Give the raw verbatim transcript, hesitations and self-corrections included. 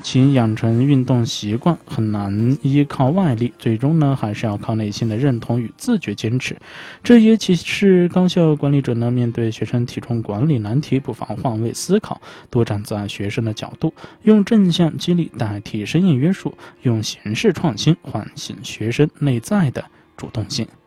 其养成运动习惯很难依靠外力，最终呢还是要靠内心的认同与自觉坚持。这也启示高校管理者呢，面对学生体重管理难题，不妨换位思考，多站在学生的角度，用正向激励代替生硬约束，用形式创新唤醒学生内在的主动性。